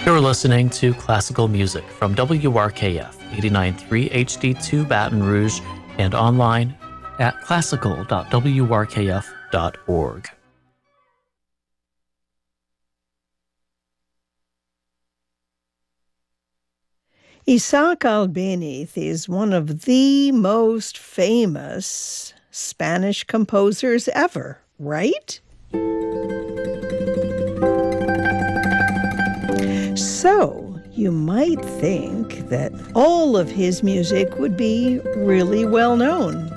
You're listening to classical music from WRKF 89.3 HD2 Baton Rouge and online at classical.wrkf.org. Isaac Albéniz is one of the most famous Spanish composers ever, right? So, you might think that all of his music would be really well known.